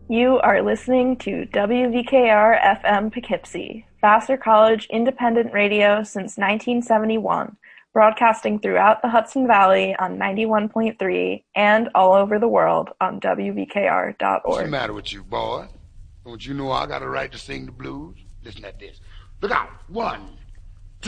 You are listening to WVKR-FM Poughkeepsie, Vassar College independent radio since 1971, broadcasting throughout the Hudson Valley on 91.3 and all over the world on WVKR.org. What's the matter with you, boy? Don't you know I got a right to sing the blues? Listen at this. Look out. 1,